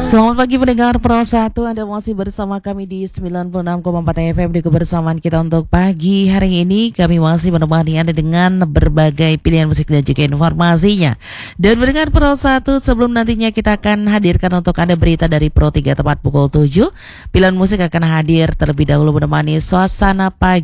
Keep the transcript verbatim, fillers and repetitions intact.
Selamat pagi pendengar Pro satu, Anda masih bersama kami di sembilan puluh enam koma empat F M di kebersamaan kita untuk pagi hari ini. Kami masih menemani Anda dengan berbagai pilihan musik dan juga informasinya. Dan pendengar Pro satu, sebelum nantinya kita akan hadirkan untuk Anda berita dari Pro tiga tepat pukul tujuh, pilihan musik akan hadir terlebih dahulu menemani suasana pagi